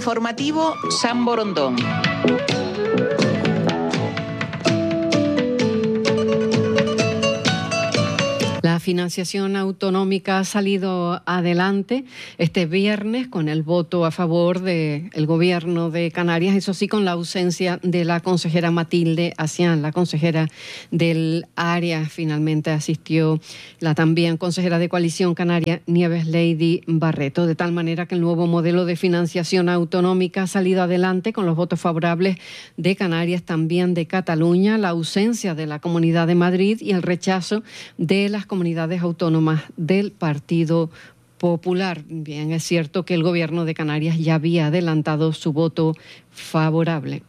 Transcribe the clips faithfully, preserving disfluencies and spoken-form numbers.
Informativo San Borondón. La financiación autonómica ha salido adelante este viernes con el voto a favor del gobierno de Canarias, eso sí, con la ausencia de la consejera Matilde Acián, la consejera del área. Finalmente asistió la también consejera de Coalición Canaria, Nieves Lady Barreto, de tal manera que el nuevo modelo de financiación autonómica ha salido adelante con los votos favorables de Canarias, también de Cataluña, la ausencia de la Comunidad de Madrid y el rechazo de las comunidades autónomas del Partido Popular. Bien, es cierto que el gobierno de Canarias ya había adelantado su voto favorable.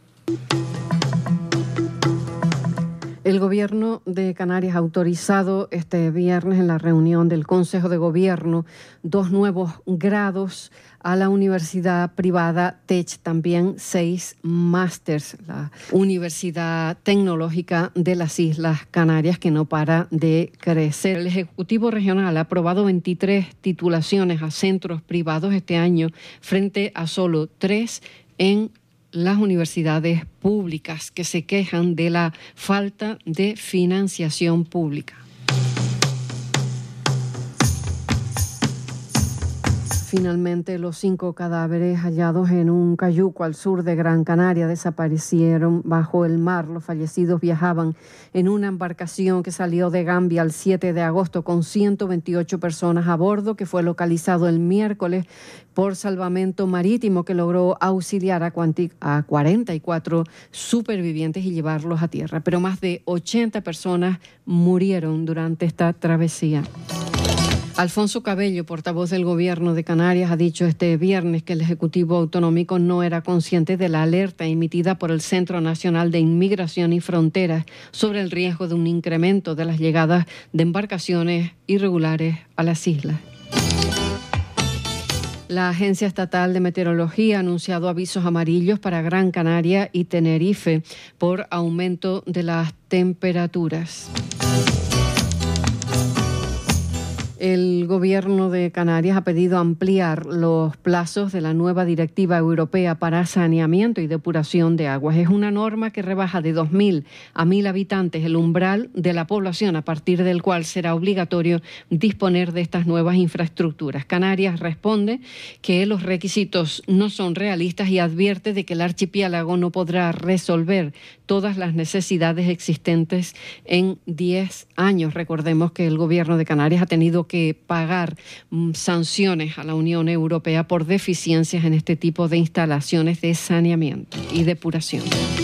El gobierno de Canarias ha autorizado este viernes en la reunión del Consejo de Gobierno dos nuevos grados a la universidad privada T E C, también seis másters, la Universidad Tecnológica de las Islas Canarias, que no para de crecer. El Ejecutivo Regional ha aprobado veintitrés titulaciones a centros privados este año, frente a solo tres en las universidades públicas, que se quejan de la falta de financiación pública. Finalmente, los cinco cadáveres hallados en un cayuco al sur de Gran Canaria desaparecieron bajo el mar. Los fallecidos viajaban en una embarcación que salió de Gambia el siete de agosto con ciento veintiocho personas a bordo, que fue localizado el miércoles por Salvamento Marítimo, que logró auxiliar a cuarenta y cuatro supervivientes y llevarlos a tierra. Pero más de ochenta personas murieron durante esta travesía. Alfonso Cabello, portavoz del Gobierno de Canarias, ha dicho este viernes que el Ejecutivo Autonómico no era consciente de la alerta emitida por el Centro Nacional de Inmigración y Fronteras sobre el riesgo de un incremento de las llegadas de embarcaciones irregulares a las islas. La Agencia Estatal de Meteorología ha anunciado avisos amarillos para Gran Canaria y Tenerife por aumento de las temperaturas. El Gobierno de Canarias ha pedido ampliar los plazos de la nueva Directiva Europea para Saneamiento y Depuración de Aguas. Es una norma que rebaja de dos mil a mil habitantes el umbral de la población, a partir del cual será obligatorio disponer de estas nuevas infraestructuras. Canarias responde que los requisitos no son realistas y advierte de que el archipiélago no podrá resolver todas las necesidades existentes en diez años. Recordemos que el Gobierno de Canarias ha tenido que que pagar mm, sanciones a la Unión Europea por deficiencias en este tipo de instalaciones de saneamiento y depuración.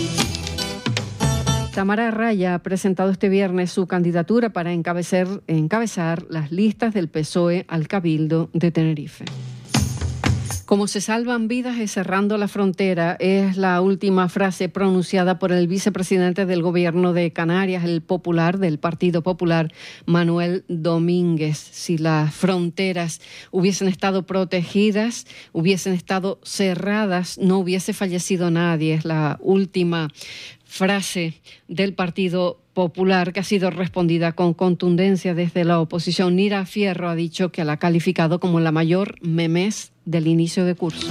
Tamara Raya ha presentado este viernes su candidatura para encabezar, encabezar las listas del P S O E al Cabildo de Tenerife. Como se salvan vidas es cerrando la frontera, es la última frase pronunciada por el vicepresidente del Gobierno de Canarias, el popular del Partido Popular, Manuel Domínguez. Si las fronteras hubiesen estado protegidas, hubiesen estado cerradas, no hubiese fallecido nadie. Es la última frase del Partido Popular, que ha sido respondida con contundencia desde la oposición. Nira Fierro ha dicho que la ha calificado como la mayor memés del inicio de curso.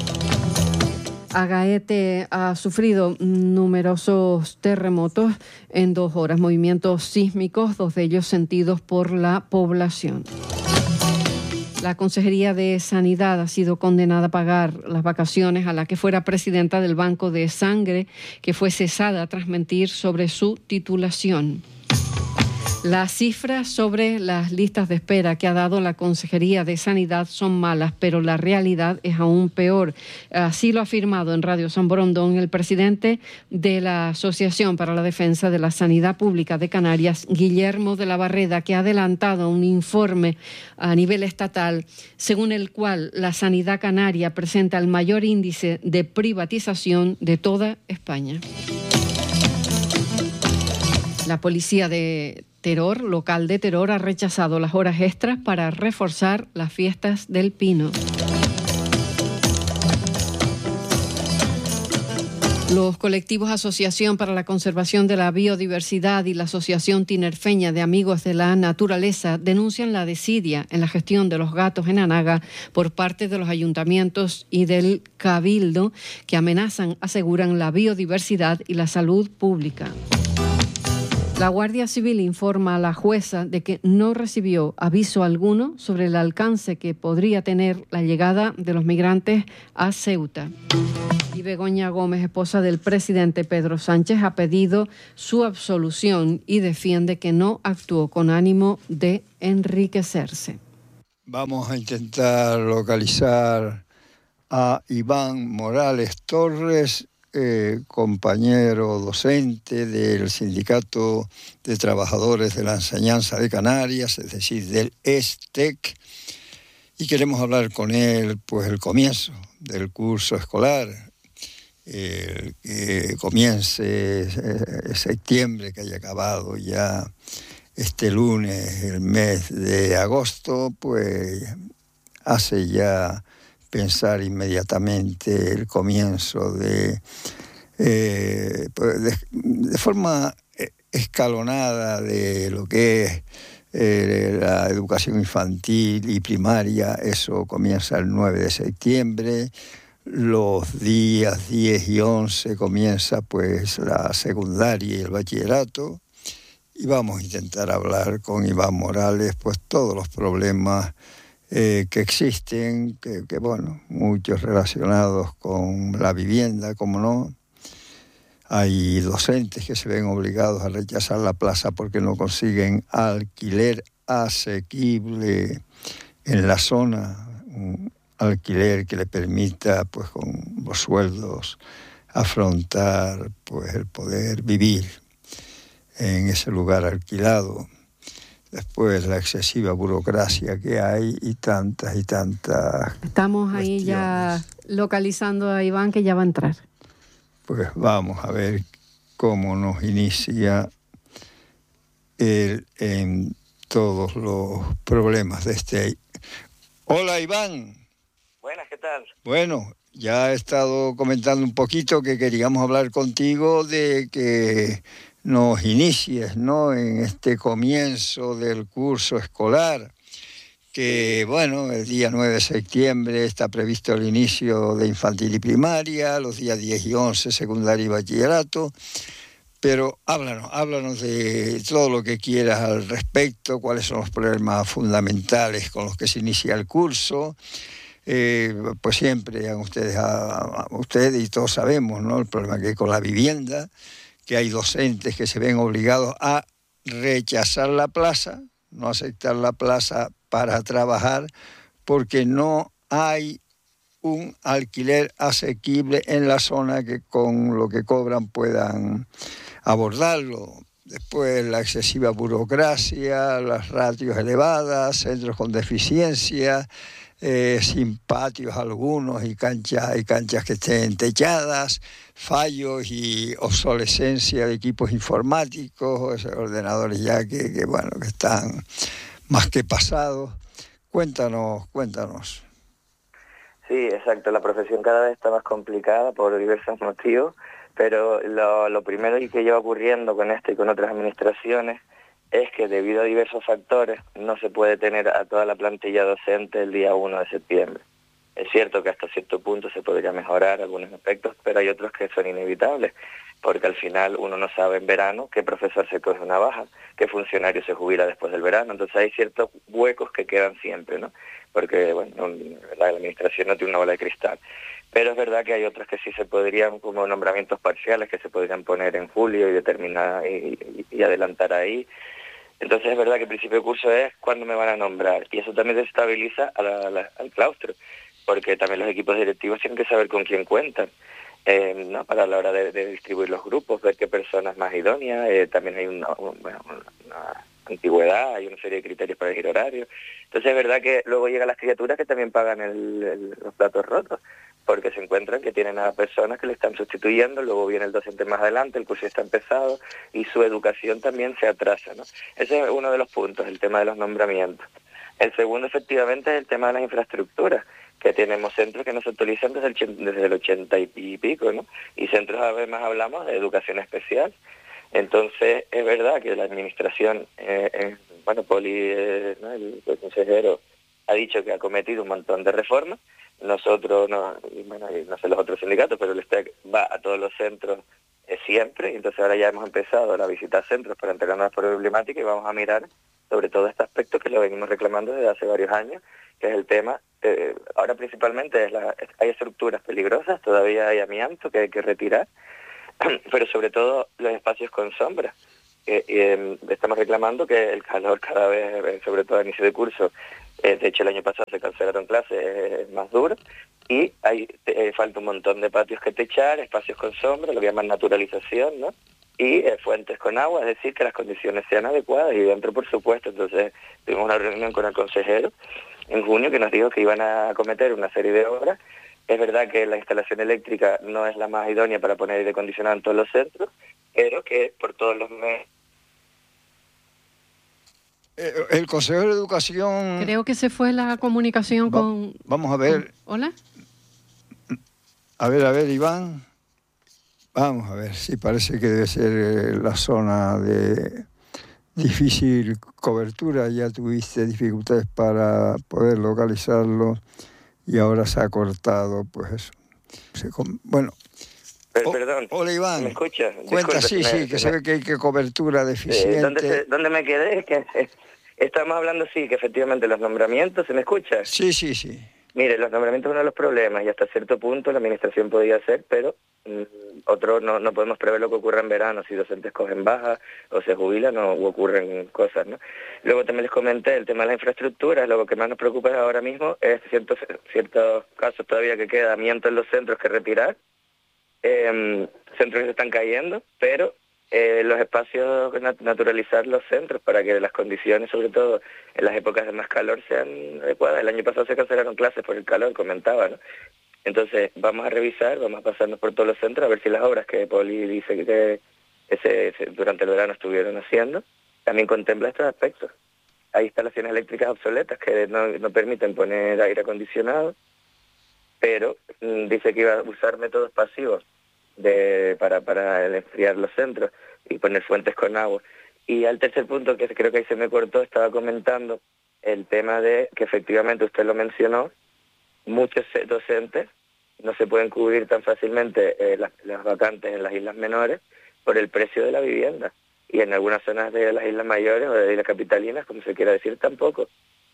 Agaete ha sufrido numerosos terremotos en dos horas, movimientos sísmicos, dos de ellos sentidos por la población. La Consejería de Sanidad ha sido condenada a pagar las vacaciones a la que fuera presidenta del Banco de Sangre, que fue cesada tras mentir sobre su titulación. Las cifras sobre las listas de espera que ha dado la Consejería de Sanidad son malas, pero la realidad es aún peor. Así lo ha afirmado en Radio San Borondón el presidente de la Asociación para la Defensa de la Sanidad Pública de Canarias, Guillermo de la Barreda, que ha adelantado un informe a nivel estatal según el cual la sanidad canaria presenta el mayor índice de privatización de toda España. La policía de Teror, local de Teror, ha rechazado las horas extras para reforzar las fiestas del Pino. Los colectivos Asociación para la Conservación de la Biodiversidad y la Asociación Tinerfeña de Amigos de la Naturaleza denuncian la desidia en la gestión de los gatos en Anaga por parte de los ayuntamientos y del Cabildo, que amenazan, aseguran, la biodiversidad y la salud pública. La Guardia Civil informa a la jueza de que no recibió aviso alguno sobre el alcance que podría tener la llegada de los migrantes a Ceuta. Y Begoña Gómez, esposa del presidente Pedro Sánchez, ha pedido su absolución y defiende que no actuó con ánimo de enriquecerse. Vamos a intentar localizar a Iván Morales Torres, eh, compañero docente del Sindicato de Trabajadores de la Enseñanza de Canarias, es decir, del ESTEC, y queremos hablar con él, pues, el comienzo del curso escolar, el que comience eh, septiembre, que haya acabado ya este lunes, el mes de agosto, pues hace ya pensar inmediatamente el comienzo de, eh, pues de, de forma escalonada de lo que es eh, la educación infantil y primaria. Eso comienza el nueve de septiembre. Los días diez y once comienza pues la secundaria y el bachillerato. Y vamos a intentar hablar con Iván Morales pues todos los problemas Eh, que existen, que, que bueno, muchos relacionados con la vivienda, como no. Hay docentes que se ven obligados a rechazar la plaza porque no consiguen alquiler asequible en la zona, un alquiler que le permita, pues, con los sueldos afrontar, pues, el poder vivir en ese lugar alquilado. Después la excesiva burocracia que hay y tantas y tantas Estamos ahí cuestiones. Ya localizando a Iván, que ya va a entrar. Pues vamos a ver cómo nos inicia él en todos los problemas de este. Hola, Iván. Buenas, ¿qué tal? Bueno, ya he estado comentando un poquito que queríamos hablar contigo de que nos inicies, ¿no?, en este comienzo del curso escolar, que, bueno, el día nueve de septiembre está previsto el inicio de infantil y primaria, los días diez y once secundaria y bachillerato, pero háblanos, háblanos de todo lo que quieras al respecto, cuáles son los problemas fundamentales con los que se inicia el curso. Eh, pues siempre a ustedes, a, a ustedes y todos sabemos, ¿no?, el problema que hay con la vivienda, que hay docentes que se ven obligados a rechazar la plaza, no aceptar la plaza para trabajar, porque no hay un alquiler asequible en la zona que con lo que cobran puedan abordarlo. Después la excesiva burocracia, las ratios elevadas, centros con deficiencia, Eh, sin patios algunos y canchas y canchas que estén techadas, fallos y obsolescencia de equipos informáticos, ordenadores ya que, que bueno que están más que pasados. Cuéntanos, cuéntanos. Sí, exacto. La profesión cada vez está más complicada por diversos motivos, pero lo, lo primero y que lleva ocurriendo con esto y con otras administraciones es que debido a diversos factores no se puede tener a toda la plantilla docente el día uno de septiembre. Es cierto que hasta cierto punto se podría mejorar algunos aspectos, pero hay otros que son inevitables, porque al final uno no sabe en verano qué profesor se coge una baja, qué funcionario se jubila después del verano, entonces hay ciertos huecos que quedan siempre, ¿no? Porque, bueno, la administración no tiene una bola de cristal. Pero es verdad que hay otros que sí se podrían, como nombramientos parciales, que se podrían poner en julio y determinar y, y, y adelantar ahí. Entonces es verdad que el principio de curso es cuándo me van a nombrar, y eso también desestabiliza a la, a la, al claustro, porque también los equipos directivos tienen que saber con quién cuentan, eh, ¿no?, para la hora de, de distribuir los grupos, ver qué personas más idóneas, eh, también hay una, una, una antigüedad, hay una serie de criterios para elegir horario. Entonces es verdad que luego llegan las criaturas que también pagan el, el, los platos rotos, porque se encuentran que tienen a personas que le están sustituyendo, luego viene el docente más adelante, el curso ya está empezado y su educación también se atrasa, ¿no? Ese es uno de los puntos, el tema de los nombramientos. El segundo, efectivamente, es el tema de las infraestructuras, que tenemos centros que no se actualizan desde el, desde el ochenta y pico, ¿no? Y centros, además, hablamos de educación especial. Entonces, es verdad que la administración, eh, eh, bueno, Poli, eh, ¿no? el, el consejero, ha dicho que ha cometido un montón de reformas. Nosotros, no, y bueno, y no sé los otros sindicatos, pero el S T E C va a todos los centros eh, siempre, y entonces ahora ya hemos empezado a visitar centros para enterarnos por problemática y vamos a mirar sobre todo este aspecto que lo venimos reclamando desde hace varios años, que es el tema, eh, ahora principalmente es la, hay estructuras peligrosas, todavía hay amianto que hay que retirar, pero sobre todo los espacios con sombra. Eh, eh, estamos reclamando que el calor cada vez, sobre todo a inicio de curso, eh, de hecho el año pasado se cancelaron clases, es más duro, y hay eh, falta un montón de patios que techar, espacios con sombra, lo que llaman naturalización, ¿no? Y eh, fuentes con agua, es decir, que las condiciones sean adecuadas, y dentro, por supuesto. Entonces tuvimos una reunión con el consejero en junio que nos dijo que iban a acometer una serie de obras. Es verdad que la instalación eléctrica no es la más idónea para poner aire acondicionado en todos los centros, pero que por todos los medios... El consejero de Educación... Creo que se fue la comunicación Va, con... Vamos a ver. Con, ¿Hola? A ver, a ver, Iván. Vamos a ver, sí, parece que debe ser la zona de difícil cobertura. Ya tuviste dificultades para poder localizarlo y ahora se ha cortado, pues eso. Se, bueno... Pero, perdón, hola, Iván. ¿me escuchas? Cuenta, sí, sí, me, que me... se ve que hay que cobertura deficiente. Eh, ¿dónde, se, ¿Dónde me quedé? Es que eh, estamos hablando, sí, que efectivamente los nombramientos, ¿se me escucha? Sí, sí, sí. Mire, los nombramientos es uno de los problemas, y hasta cierto punto la administración podía hacer, pero mmm, otro no, no podemos prever lo que ocurra en verano, si docentes cogen baja o se jubilan o u ocurren cosas, ¿no? Luego también les comenté el tema de la infraestructura. Lo que más nos preocupa ahora mismo es ciertos, ciertos casos todavía que queda amianto en los centros que retirar, eh, centros que se están cayendo, pero eh, los espacios, naturalizar los centros para que las condiciones, sobre todo en las épocas de más calor, sean adecuadas. El año pasado se cancelaron clases por el calor, comentaba, ¿no? Entonces vamos a revisar, vamos a pasarnos por todos los centros a ver si las obras que Poli dice que ese, ese, durante el verano estuvieron haciendo también contempla estos aspectos. Hay instalaciones eléctricas obsoletas que no, no permiten poner aire acondicionado, pero mmm, dice que iba a usar métodos pasivos de para para enfriar los centros y poner fuentes con agua. Y al tercer punto, que creo que ahí se me cortó, estaba comentando el tema de que efectivamente usted lo mencionó, muchos docentes no se pueden cubrir tan fácilmente eh, las, las vacantes en las islas menores por el precio de la vivienda, y en algunas zonas de las islas mayores o de las islas capitalinas, como se quiera decir, tampoco.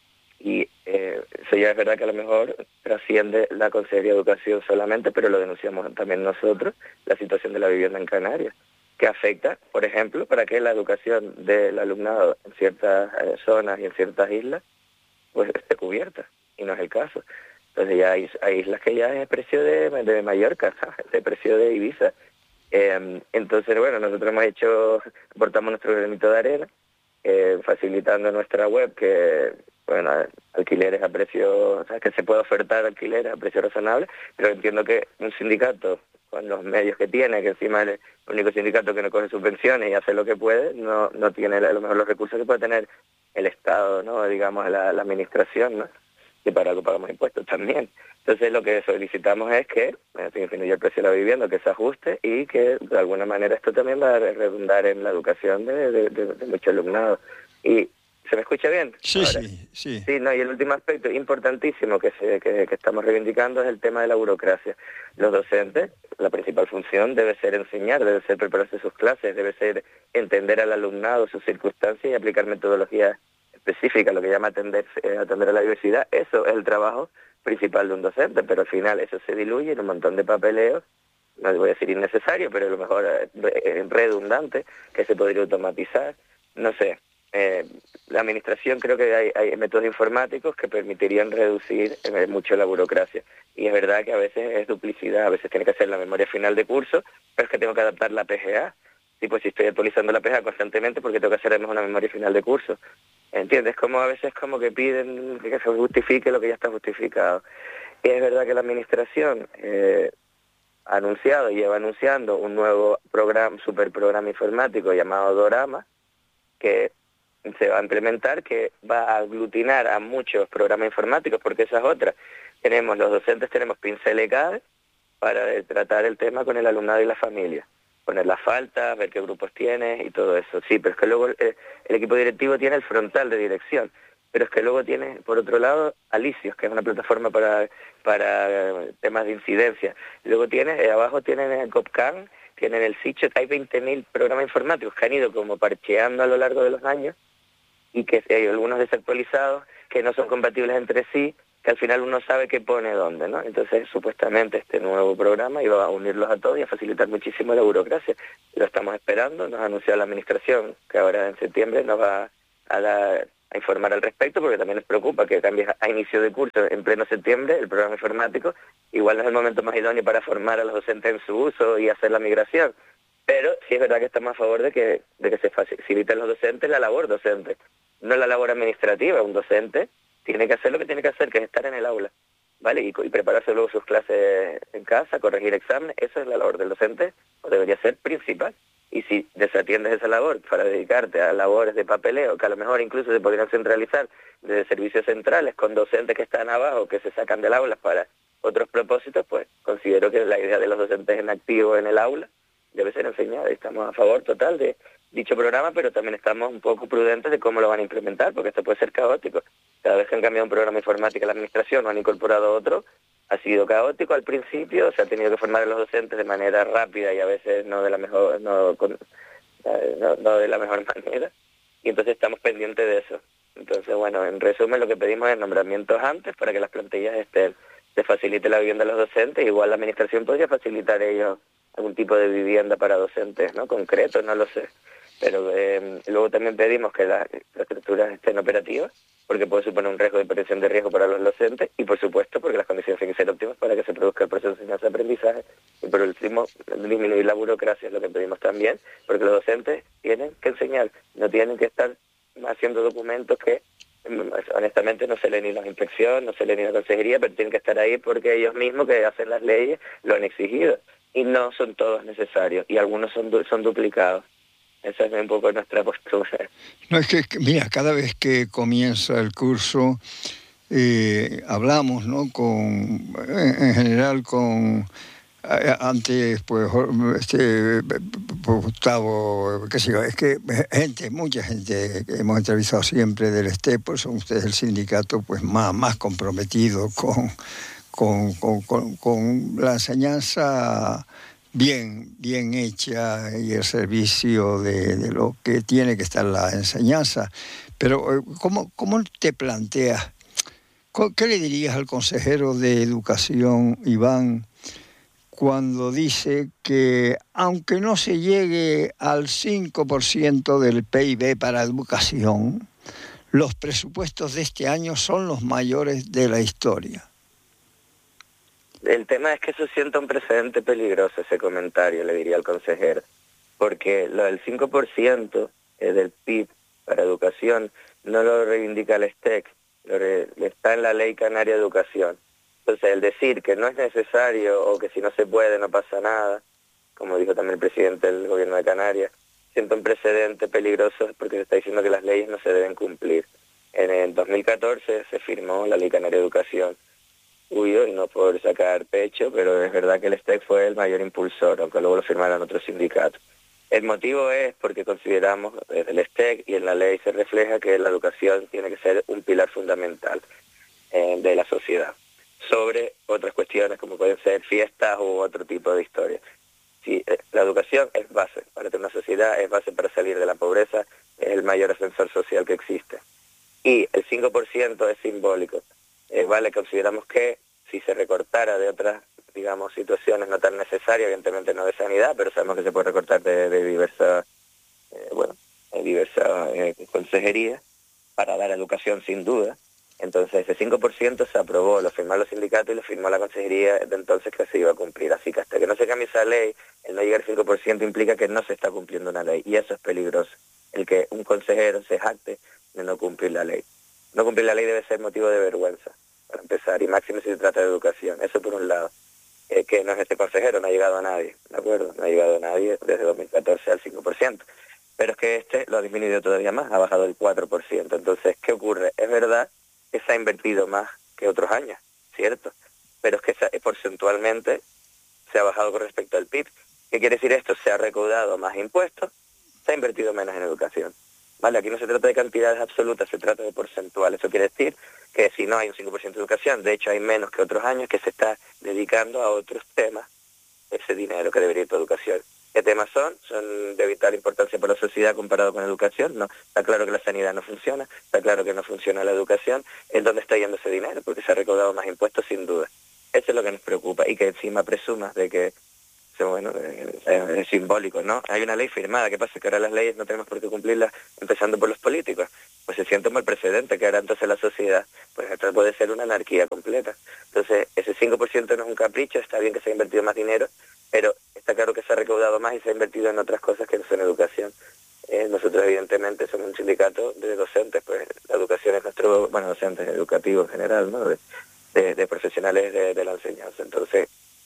Y eh, eso ya es verdad que a lo mejor trasciende la Consejería de Educación solamente, pero lo denunciamos también nosotros, la situación de la vivienda en Canarias, que afecta, por ejemplo, para que la educación del alumnado en ciertas eh, zonas y en ciertas islas pues esté cubierta, y no es el caso. Entonces ya hay, hay islas que ya es precio de, de Mallorca, ¿sabes? De precio de Ibiza. Eh, entonces, bueno, nosotros hemos hecho, aportamos nuestro granito de arena, eh, facilitando nuestra web que... bueno, alquileres a precio, o sea, que se puede ofertar alquileres a precio razonable, pero entiendo que un sindicato, con los medios que tiene, que encima es el único sindicato que no coge subvenciones y hace lo que puede, no no tiene a lo mejor los recursos que puede tener el Estado, ¿no? Digamos, la, la administración, ¿no? Que para algo pagamos impuestos también. Entonces lo que solicitamos es que, en fin, el precio de la vivienda, que se ajuste, y que de alguna manera esto también va a redundar en la educación de, de, de, de mucho alumnado. Y ¿se me escucha bien? Sí, ahora? sí, sí. Sí, no, y el último aspecto importantísimo que, se, que, que estamos reivindicando es el tema de la burocracia. Los docentes, la principal función debe ser enseñar, debe ser prepararse sus clases, debe ser entender al alumnado, sus circunstancias y aplicar metodologías específicas, lo que llama atender, eh, atender a la diversidad. Eso es el trabajo principal de un docente, pero al final eso se diluye en un montón de papeleos, no voy a decir innecesario, pero a lo mejor eh, redundante, que se podría automatizar, no sé. Eh, la administración, creo que hay, hay métodos informáticos que permitirían reducir eh, mucho la burocracia, y es verdad que a veces es duplicidad, a veces tiene que hacer la memoria final de curso, pero es que tengo que adaptar la P G A, y pues si estoy actualizando la P G A constantemente, porque tengo que hacer además una memoria final de curso, ¿entiendes? Como a veces como que piden que se justifique lo que ya está justificado. Y es verdad que la administración eh, ha anunciado y lleva anunciando un nuevo programa, super programa informático llamado Dorama, que se va a implementar, que va a aglutinar a muchos programas informáticos, porque esa es otra. tenemos, los docentes tenemos pincel E C A D para eh, tratar el tema con el alumnado y la familia. Poner las faltas, ver qué grupos tienes y todo eso. Sí, pero es que luego eh, el equipo directivo tiene el frontal de dirección, pero es que luego tiene, por otro lado, Alicios, que es una plataforma para, para eh, temas de incidencia. Luego tiene, eh, abajo tienen el COPCAN, tienen el SICHO, hay veinte mil programas informáticos que han ido como parcheando a lo largo de los años y que hay algunos desactualizados que no son compatibles entre sí, que al final uno sabe qué pone dónde, ¿no? Entonces, supuestamente, este nuevo programa iba a unirlos a todos y a facilitar muchísimo la burocracia. Lo estamos esperando, nos ha anunciado la Administración que ahora en septiembre nos va a, dar, a informar al respecto, porque también nos preocupa que cambie a inicio de curso en pleno septiembre el programa informático. Igual no es el momento más idóneo para formar a los docentes en su uso y hacer la migración. Pero sí es verdad que estamos a favor de que, de que se faciliten los docentes la labor docente, no la labor administrativa. Un docente tiene que hacer lo que tiene que hacer, que es estar en el aula, ¿vale? Y, y prepararse luego sus clases en casa, corregir exámenes. Esa es la labor del docente, o debería ser principal. Y si desatiendes esa labor para dedicarte a labores de papeleo, que a lo mejor incluso se podrían centralizar desde servicios centrales con docentes que están abajo, que se sacan del aula para otros propósitos, pues considero que la idea de los docentes en activo en el aula debe ser enseñada. Y estamos a favor total de dicho programa, pero también estamos un poco prudentes de cómo lo van a implementar, porque esto puede ser caótico. Cada vez que han cambiado un programa informático a la administración o han incorporado otro, ha sido caótico al principio, se ha tenido que formar a los docentes de manera rápida y a veces no de la mejor, no, con, no, no de la mejor manera, y entonces estamos pendientes de eso. Entonces, bueno, en resumen, lo que pedimos es nombramientos antes para que las plantillas estén, se facilite la vivienda a los docentes. Igual la administración podría facilitar ellos algún tipo de vivienda para docentes, ¿no? Concreto, no lo sé. Pero eh, luego también pedimos que las estructuras estén operativas, porque puede suponer un riesgo de prevención de riesgo para los docentes, y por supuesto porque las condiciones tienen que ser óptimas para que se produzca el proceso de enseñanza-aprendizaje. Y por último, disminuir la burocracia es lo que pedimos también, porque los docentes tienen que enseñar, no tienen que estar haciendo documentos que honestamente no se leen ni la inspección, no se leen ni la consejería, pero tienen que estar ahí porque ellos mismos que hacen las leyes lo han exigido, y no son todos necesarios, y algunos son, du son duplicados. Esa es un poco nuestra postura. No, es que, mira, cada vez que comienza el curso, eh, hablamos, ¿no? Con, en, en general con, antes, pues, este, Gustavo, qué sé yo, es que gente, mucha gente que hemos entrevistado siempre del STE, pues son ustedes el sindicato, pues, más, más comprometido con, con, con, con, con la enseñanza bien, bien hecha y el servicio de, de lo que tiene que estar la enseñanza. Pero, ¿cómo, cómo te planteas? ¿Qué le dirías al consejero de Educación, Iván, cuando dice que aunque no se llegue al cinco por ciento del P I B para educación, los presupuestos de este año son los mayores de la historia? El tema es que eso sienta un precedente peligroso, ese comentario, le diría al consejero, porque lo del cinco por ciento del P I B para educación no lo reivindica el STEC, lo re, está en la Ley Canaria de Educación. Entonces, el decir que no es necesario o que si no se puede no pasa nada, como dijo también el presidente del gobierno de Canarias, sienta un precedente peligroso porque se está diciendo que las leyes no se deben cumplir. En el dos mil catorce se firmó la Ley Canaria de Educación, huido, y no por sacar pecho, pero es verdad que el STEC fue el mayor impulsor, aunque luego lo firmaron otros sindicatos. El motivo es porque consideramos desde el STEC y en la ley se refleja que la educación tiene que ser un pilar fundamental eh, de la sociedad, sobre otras cuestiones como pueden ser fiestas u otro tipo de historias. Sí, eh, la educación es base para tener una sociedad, es base para salir de la pobreza, es el mayor ascensor social que existe. Y el cinco por ciento es simbólico. Eh, vale, consideramos que si se recortara de otras, digamos, situaciones no tan necesarias, evidentemente no de sanidad, pero sabemos que se puede recortar de, de diversas, eh, bueno, de diversas eh, consejerías para dar educación sin duda. Entonces ese cinco por ciento se aprobó, lo firmaron los sindicatos y lo firmó la consejería de entonces que se iba a cumplir. Así que hasta que no se cambie esa ley, el no llegar al cinco por ciento implica que no se está cumpliendo una ley, y eso es peligroso, el que un consejero se jacte de no cumplir la ley. No cumplir la ley debe ser motivo de vergüenza, para empezar, y máximo si se trata de educación. Eso por un lado, eh, que no es este consejero, no ha llegado a nadie, ¿de acuerdo? No ha llegado a nadie desde dos mil catorce al cinco por ciento. Pero es que este lo ha disminuido todavía más, ha bajado del cuatro por ciento. Entonces, ¿qué ocurre? Es verdad que se ha invertido más que otros años, cierto, pero es que se- porcentualmente se ha bajado con respecto al P I B. ¿Qué quiere decir esto? Se ha recaudado más impuestos, se ha invertido menos en educación. Vale, aquí no se trata de cantidades absolutas, se trata de porcentual. Eso quiere decir que si no hay un cinco por ciento de educación, de hecho hay menos que otros años, que se está dedicando a otros temas ese dinero que debería ir para educación. ¿Qué temas son? Son de vital importancia para la sociedad comparado con educación. No, está claro que la sanidad no funciona, está claro que no funciona la educación. ¿En dónde está yendo ese dinero? Porque se ha recaudado más impuestos sin duda. Eso es lo que nos preocupa, y que encima presumas de que, bueno, eh, es simbólico, ¿no? Hay una ley firmada. ¿Qué pasa? Que ahora las leyes no tenemos por qué cumplirlas, empezando por los políticos. Pues se siente un mal precedente, que ahora entonces la sociedad, pues esto puede ser una anarquía completa. Entonces, ese cinco por ciento no es un capricho, está bien que se ha invertido más dinero, pero está claro que se ha recaudado más y se ha invertido en otras cosas que no son educación. Eh, nosotros evidentemente somos un sindicato de docentes, pues la educación es nuestro, bueno, docentes educativos en general, ¿no? De, de, de profesionales de, de la enseñanza. Entonces,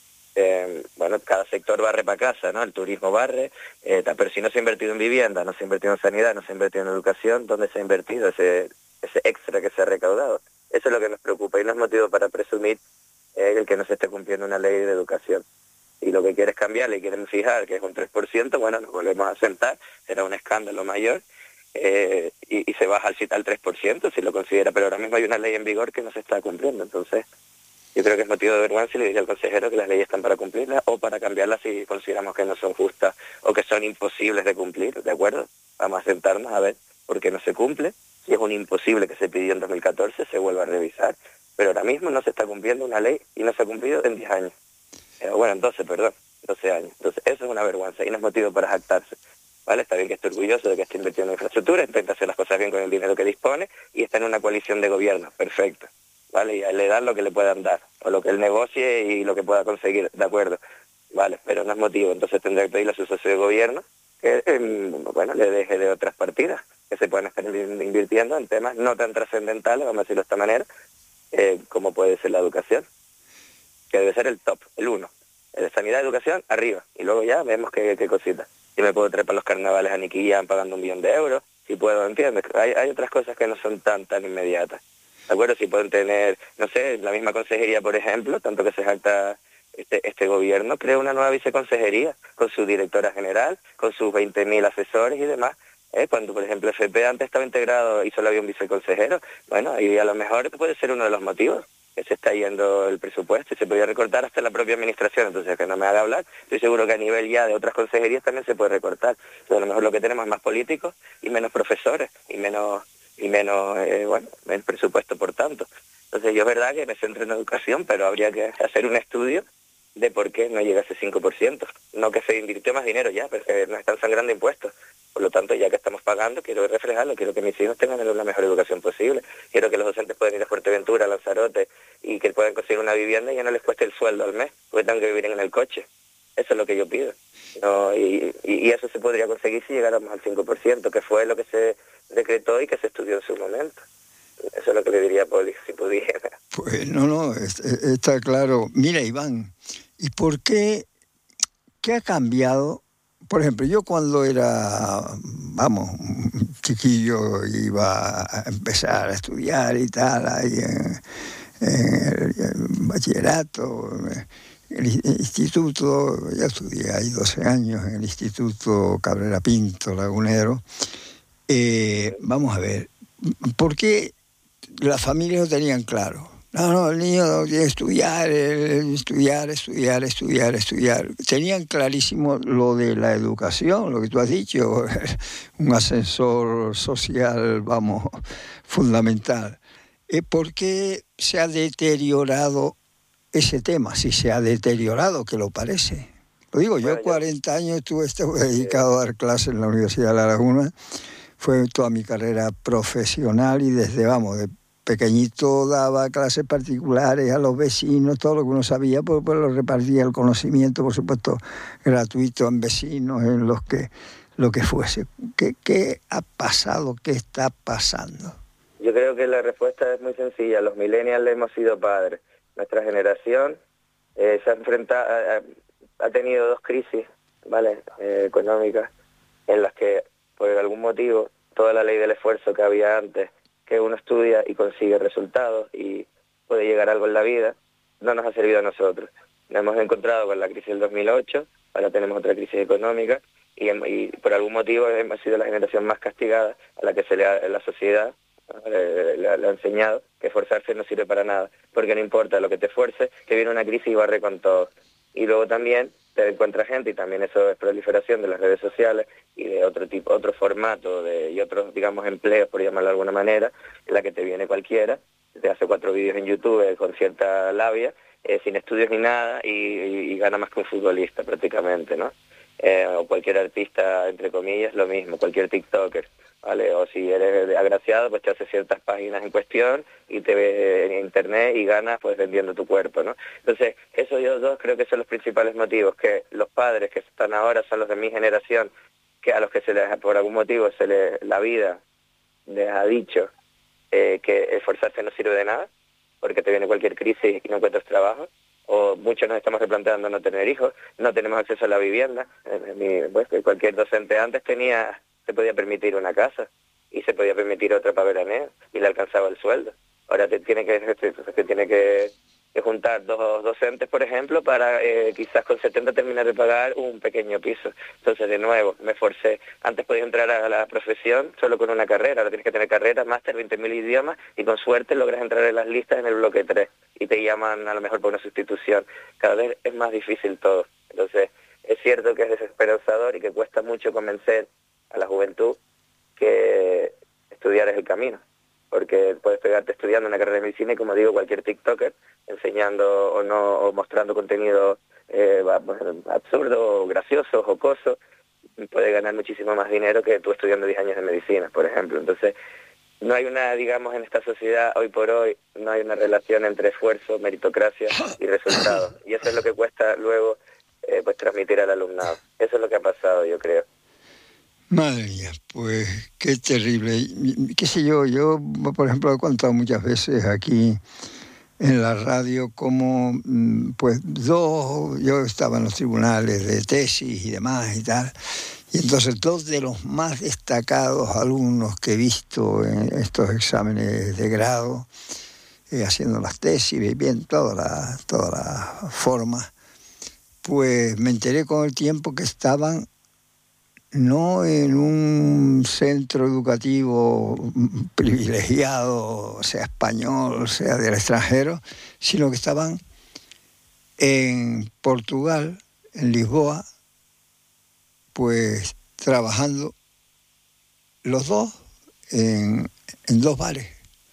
Eh, bueno, cada sector barre para casa, ¿no? El turismo barre, eh, pero si no se ha invertido en vivienda, no se ha invertido en sanidad, no se ha invertido en educación, ¿dónde se ha invertido ese, ese extra que se ha recaudado? Eso es lo que nos preocupa y no es motivo para presumir eh, el que no se esté cumpliendo una ley de educación. Y lo que quieres cambiar y quieren fijar que es un tres por ciento, bueno, nos volvemos a sentar, será un escándalo mayor, eh, y, y se baja al, al tres por ciento si lo considera, pero ahora mismo hay una ley en vigor que no se está cumpliendo, entonces yo creo que es motivo de vergüenza y le diría al consejero que las leyes están para cumplirlas o para cambiarlas si consideramos que no son justas o que son imposibles de cumplir, ¿de acuerdo? Vamos a sentarnos a ver por qué no se cumple. Si es un imposible que se pidió en dos mil catorce, se vuelva a revisar. Pero ahora mismo no se está cumpliendo una ley y no se ha cumplido en diez años. Eh, bueno, en doce, perdón, doce años. Entonces, eso es una vergüenza y no es motivo para jactarse. ¿Vale? Está bien que esté orgulloso de que esté invirtiendo en infraestructura, intenta hacer las cosas bien con el dinero que dispone y está en una coalición de gobierno, perfecto. ¿Vale? Y a él le dan lo que le puedan dar, o lo que él negocie y lo que pueda conseguir, de acuerdo, vale, pero no es motivo, entonces tendrá que pedirle a su socio de gobierno que, eh, bueno, le deje de otras partidas que se pueden estar invirtiendo en temas no tan trascendentales, vamos a decirlo de esta manera, eh, como puede ser la educación, que debe ser el top, el uno, de sanidad y educación, arriba, y luego ya vemos qué, qué cositas. Si me puedo trepar los carnavales a Niquillán pagando un millón de euros, si puedo, ¿entiendes? Hay, hay otras cosas que no son tan, tan inmediatas. ¿De acuerdo? Si pueden tener, no sé, la misma consejería, por ejemplo, tanto que se jacta este, este gobierno, crea una nueva viceconsejería con su directora general, con sus veinte mil asesores y demás. ¿Eh? Cuando, por ejemplo, F P antes estaba integrado y solo había un viceconsejero, bueno, y a lo mejor puede ser uno de los motivos que se está yendo el presupuesto y se podría recortar hasta la propia administración, entonces que no me haga hablar. Estoy seguro que a nivel ya de otras consejerías también se puede recortar. Entonces, a lo mejor lo que tenemos es más políticos y menos profesores y menos... y menos, eh, bueno, el presupuesto por tanto. Entonces yo es verdad que me centro en educación, pero habría que hacer un estudio de por qué no llega a ese cinco por ciento. No que se invirtió más dinero ya, pero que nos están sangrando impuestos. Por lo tanto, ya que estamos pagando, quiero reflejarlo, quiero que mis hijos tengan la mejor educación posible. Quiero que los docentes puedan ir a Fuerteventura, a Lanzarote, y que puedan conseguir una vivienda y ya no les cueste el sueldo al mes, porque tengan que vivir en el coche. Eso es lo que yo pido. No, y, y eso se podría conseguir si llegáramos al cinco por ciento, que fue lo que se decretó y que se estudió en su momento. Eso es lo que le diría a Poli, si pudiera. Pues no, no, está claro. Mira, Iván, ¿y por qué, qué ha cambiado? Por ejemplo, yo cuando era, vamos, un chiquillo, iba a empezar a estudiar y tal, ahí en, en el, en bachillerato, en el instituto, ya estudié ahí doce años en el Instituto Cabrera Pinto, Lagunero. Eh, vamos a ver, ¿por qué las familias no tenían claro? No, no, el niño no tiene que estudiar, estudiar, estudiar, estudiar, estudiar. Tenían clarísimo lo de la educación, lo que tú has dicho, un ascensor social, vamos, fundamental. ¿Por qué se ha deteriorado ese tema? Si se ha deteriorado, que lo parece. Lo digo, yo cuarenta años estuve, estuve dedicado a dar clases en la Universidad de La Laguna. Fue toda mi carrera profesional y desde, vamos, de pequeñito daba clases particulares a los vecinos, todo lo que uno sabía, pues, pues lo repartía el conocimiento, por supuesto, gratuito en vecinos, en los que, lo que fuese. ¿Qué, qué ha pasado? ¿Qué está pasando? Yo creo que la respuesta es muy sencilla. Los millennials hemos sido padres. Nuestra generación eh, se ha enfrentado, ha, ha tenido dos crisis, ¿vale? Eh, económicas, en las que por algún motivo toda la ley del esfuerzo que había antes, que uno estudia y consigue resultados y, puede llegar algo en la vida, no nos ha servido a nosotros. Nos hemos encontrado con la crisis del dos mil ocho, ahora tenemos otra crisis económica, y, y por algún motivo hemos sido la generación más castigada a la que se le ha, la sociedad le, le, le ha enseñado que esforzarse no sirve para nada, porque no importa lo que te esfuerces, que viene una crisis y barre con todo. Y luego también te encuentra gente, y también eso es proliferación de las redes sociales y de otro tipo, otro formato de, y otros, digamos, empleos, por llamarlo de alguna manera, en la que te viene cualquiera, te hace cuatro vídeos en YouTube eh, con cierta labia, eh, sin estudios ni nada, y, y, y gana más que un futbolista prácticamente, ¿no? Eh, o cualquier artista, entre comillas, lo mismo, cualquier TikToker, ¿vale? O si eres agraciado, pues te hace ciertas páginas en cuestión y te ve en internet y ganas pues vendiendo tu cuerpo, ¿no? Entonces, esos dos creo que son los principales motivos, que los padres que están ahora son los de mi generación, que a los que se les, por algún motivo, se les, la vida les ha dicho eh, que esforzarse no sirve de nada, porque te viene cualquier crisis y no encuentras trabajo. O muchos nos estamos replanteando no tener hijos, no tenemos acceso a la vivienda. Mi, pues, cualquier docente antes tenía, se podía permitir una casa y se podía permitir otra para veraneo y le alcanzaba el sueldo. Ahora te tiene que, te, te tiene que, que juntar dos docentes, por ejemplo, para eh, quizás con setenta terminar de pagar un pequeño piso. Entonces, de nuevo, me forcé. Antes podías entrar a la profesión solo con una carrera, ahora tienes que tener carrera, máster, veinte mil idiomas, y con suerte logras entrar en las listas en el bloque tres y te llaman a lo mejor por una sustitución. Cada vez es más difícil todo. Entonces, es cierto que es desesperanzador y que cuesta mucho convencer a la juventud que estudiar es el camino, porque puedes pegarte estudiando una carrera de medicina y, como digo, cualquier TikToker enseñando o no o mostrando contenido eh, absurdo, gracioso, jocoso, puede ganar muchísimo más dinero que tú estudiando diez años de medicina, por ejemplo. Entonces, no hay una, digamos, en esta sociedad, hoy por hoy, no hay una relación entre esfuerzo, meritocracia y resultados. Y eso es lo que cuesta luego eh, pues transmitir al alumnado. Eso es lo que ha pasado, yo creo. Madre mía, pues qué terrible. Qué sé yo, yo, por ejemplo, he contado muchas veces aquí en la radio como, pues, dos, yo estaba en los tribunales de tesis y demás y tal, y entonces dos de los más destacados alumnos que he visto en estos exámenes de grado, eh, haciendo las tesis, bien, toda la, toda la forma, pues me enteré con el tiempo que estaban no en un centro educativo privilegiado, sea español, sea del extranjero, sino que estaban en Portugal, en Lisboa, pues trabajando los dos en, en dos bares.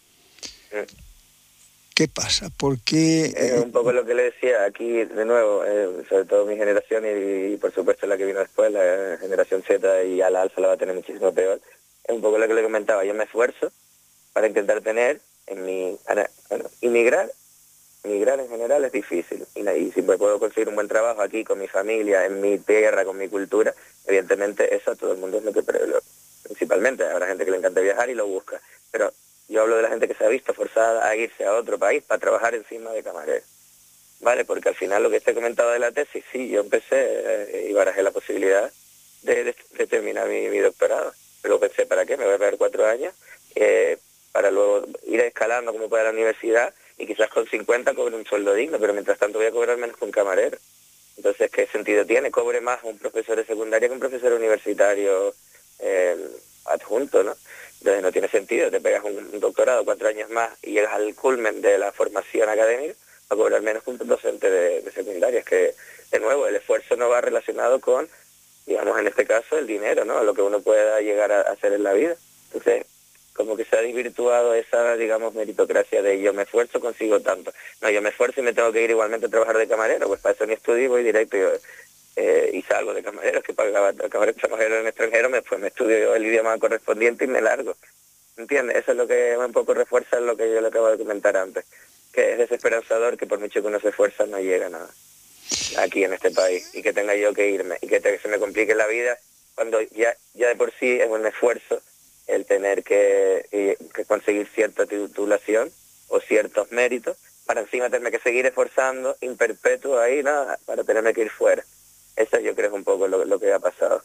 ¿Qué pasa? ¿Por qué? Es un poco lo que le decía aquí, de nuevo, eh, sobre todo mi generación y, y por supuesto la que vino después, la generación Z, y a la alfa la va a tener muchísimo peor. Es un poco lo que le comentaba, yo me esfuerzo para intentar tener en mi... Bueno, inmigrar, migrar en general es difícil, y, y si puedo conseguir un buen trabajo aquí con mi familia, en mi tierra, con mi cultura, evidentemente eso a todo el mundo es lo que lo, principalmente. Habrá gente que le encanta viajar y lo busca, pero yo hablo de la gente que se ha visto forzada a irse a otro país para trabajar encima de camarero, ¿vale? Porque al final lo que te he comentado de la tesis, sí, yo empecé eh, y barajé la posibilidad de, de, de terminar mi, mi doctorado, pero pensé, ¿para qué? Me voy a perder cuatro años eh, para luego ir escalando como pueda la universidad y quizás con cincuenta cobre un sueldo digno, pero mientras tanto voy a cobrar menos que un camarero. Entonces, ¿qué sentido tiene? Cobre más un profesor de secundaria que un profesor universitario eh, adjunto, ¿no? Entonces no tiene sentido, te pegas un, un doctorado cuatro años más y llegas al culmen de la formación académica a cobrar menos que un docente de, de secundaria. Es que, de nuevo, el esfuerzo no va relacionado con, digamos, en este caso, el dinero, ¿no? Lo que uno pueda llegar a hacer en la vida. Entonces, como que se ha desvirtuado esa, digamos, meritocracia de yo me esfuerzo, consigo tanto. No, yo me esfuerzo y me tengo que ir igualmente a trabajar de camarero, pues para eso ni estudio y voy directo yo, eh, y salgo de camarero, que pagaba camarero extranjero en extranjero, me, pues me estudio el idioma correspondiente y me largo. ¿Entiendes? Eso es lo que un poco refuerza lo que yo le acabo de comentar antes, que es desesperanzador que por mucho que uno se esfuerza no llega a nada aquí en este país, y que tenga yo que irme y que, te, que se me complique la vida cuando ya, ya de por sí es un esfuerzo el tener que, que conseguir cierta titulación o ciertos méritos para encima tenerme que seguir esforzando in perpetuo ahí, nada, para tenerme que ir fuera. Eso yo creo es un poco lo, lo que ha pasado.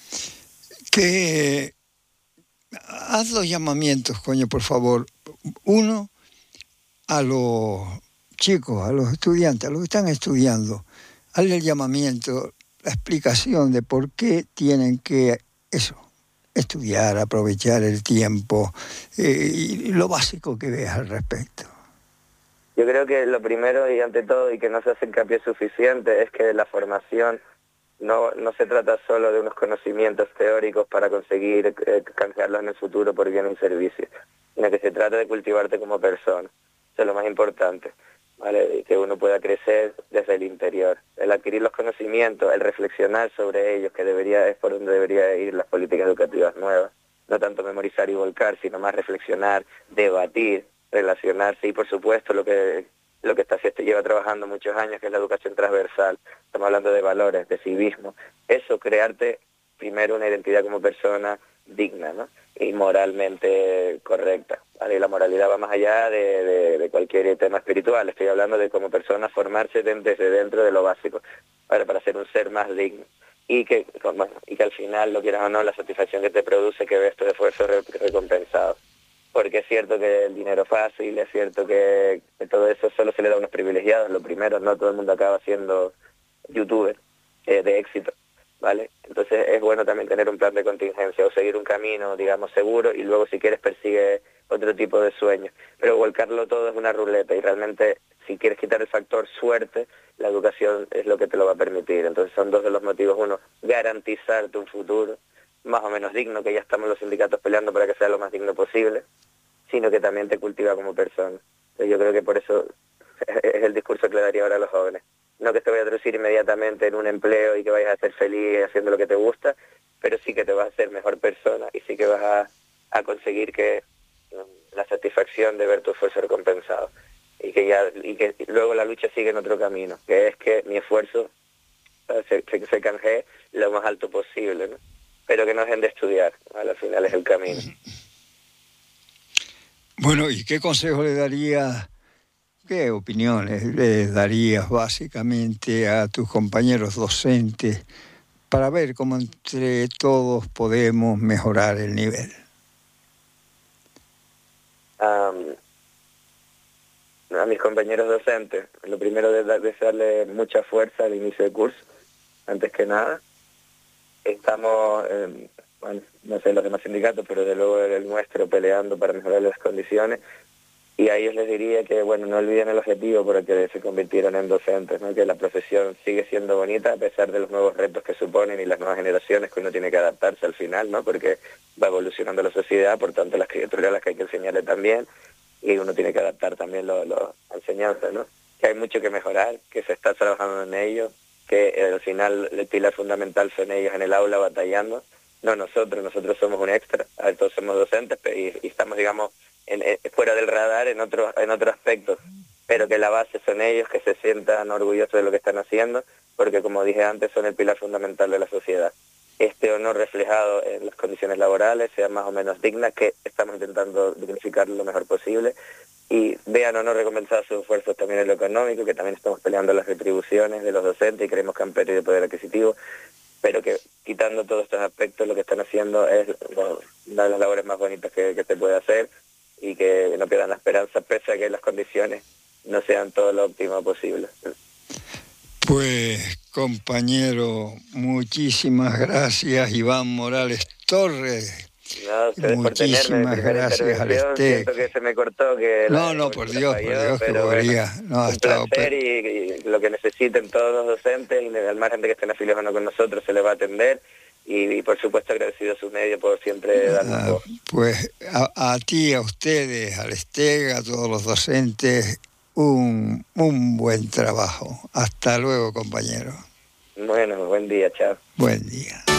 Que haz los llamamientos, coño, por favor. Uno, a los chicos, a los estudiantes, a los que están estudiando, darle el llamamiento, la explicación de por qué tienen que, eso, estudiar, aprovechar el tiempo, eh, y lo básico que veas al respecto. Yo creo que lo primero y ante todo, y que no se hace hincapié suficiente, es que la formación no, no se trata solo de unos conocimientos teóricos para conseguir eh, canjearlos en el futuro por bien un servicio, sino que se trata de cultivarte como persona. Eso es lo más importante, ¿vale? Que uno pueda crecer desde el interior. El adquirir los conocimientos, el reflexionar sobre ellos, que debería es por donde debería ir las políticas educativas nuevas. No tanto memorizar y volcar, sino más reflexionar, debatir, relacionarse y, por supuesto, lo que lo que está se lleva trabajando muchos años, que es la educación transversal. Estamos hablando de valores, de civismo. Eso, crearte primero una identidad como persona digna, ¿no? Y moralmente correcta, ¿vale? Y la moralidad va más allá de, de, de cualquier tema espiritual. Estoy hablando de como persona formarse desde dentro de lo básico, ¿vale? Para ser un ser más digno. Y que, bueno, y que al final, lo quieras o no, la satisfacción que te produce que ves tu esfuerzo recompensado. Porque es cierto que el dinero es fácil, es cierto que, que todo eso solo se le da a unos privilegiados. Lo primero, no todo el mundo acaba siendo youtuber eh, de éxito, ¿vale? Entonces es bueno también tener un plan de contingencia o seguir un camino, digamos, seguro, y luego si quieres persigue otro tipo de sueños. Pero volcarlo todo es una ruleta, y realmente si quieres quitar el factor suerte, la educación es lo que te lo va a permitir. Entonces son dos de los motivos. Uno, garantizarte un futuro más o menos digno, que ya estamos los sindicatos peleando para que sea lo más digno posible, sino que también te cultiva como persona. Entonces yo creo que por eso es el discurso que le daría ahora a los jóvenes. No que te vaya a traducir inmediatamente en un empleo y que vayas a ser feliz haciendo lo que te gusta, pero sí que te vas a hacer mejor persona y sí que vas a, a conseguir que la satisfacción de ver tu esfuerzo recompensado. Y que ya y que luego la lucha sigue en otro camino, que es que mi esfuerzo se, se, se canjee lo más alto posible, ¿no? Pero que no dejen de estudiar, ¿vale? Al final es el camino. Bueno, ¿y qué consejo le darías, qué opiniones le darías básicamente a tus compañeros docentes para ver cómo entre todos podemos mejorar el nivel? Um, a mis compañeros docentes, lo primero es desearle mucha fuerza al inicio del curso, antes que nada. Estamos, eh, bueno, no sé los demás sindicatos, pero de luego el nuestro peleando para mejorar las condiciones, y a ellos les diría que, bueno, no olviden el objetivo por el que se convirtieron en docentes, ¿no? Que la profesión sigue siendo bonita a pesar de los nuevos retos que suponen y las nuevas generaciones que uno tiene que adaptarse al final, ¿no? Porque va evolucionando la sociedad, por tanto las criaturas a las que hay que enseñarle también, y uno tiene que adaptar también lo, lo, la enseñanza, ¿no? Que hay mucho que mejorar, que se está trabajando en ello, que eh, al final el pilar fundamental son ellos en el aula batallando, no nosotros, nosotros somos un extra, a ver, todos somos docentes y, y estamos, digamos, en, en, fuera del radar en otros en otros aspectos, pero que la base son ellos, que se sientan orgullosos de lo que están haciendo, porque como dije antes, son el pilar fundamental de la sociedad. Este honor reflejado en las condiciones laborales, sea más o menos digna, que estamos intentando dignificar lo mejor posible, y vean o no recompensados sus esfuerzos también en lo económico, que también estamos peleando las retribuciones de los docentes y creemos que han perdido poder adquisitivo, pero que quitando todos estos aspectos lo que están haciendo es, bueno, una de las labores más bonitas que, que se puede hacer, y que no pierdan la esperanza pese a que las condiciones no sean todo lo óptimo posible. Pues, compañero, muchísimas gracias, Iván Morales Torres. No, ustedes por tenerme. Muchísimas gracias al Estec. Siento que se me cortó. Que no, la, no, por Dios, falló, por Dios, que pero podría. Bueno, no, ha un estado placer y, y lo que necesiten todos los docentes, y al margen de que estén afiliados o no con nosotros, se les va a atender. Y, y por supuesto agradecido a sus medios por siempre darnos ah, voz. Pues a, a ti, a ustedes, al Estec, a todos los docentes, un, un buen trabajo. Hasta luego, compañero. Bueno, buen día, chao. Buen día.